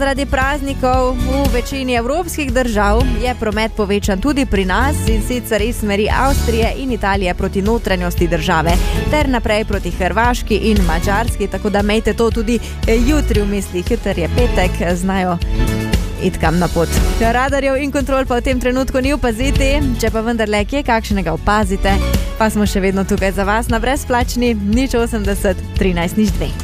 zaradi praznikov v večini evropskih držav je promet povečan tudi pri nas, in sicer iz smeri Avstrije in Italije proti notranjosti države ter naprej proti Hrvaški in Madžarski, tako da imejte to tudi jutri v mislih, jutri je petek, znajo iti kam na pot. Radarjev in kontrol pa v tem trenutku ni opaziti, če pa vendarle kje kakšnega opazite, pa smo še vedno tukaj za vas na brezplačni 080 13 02.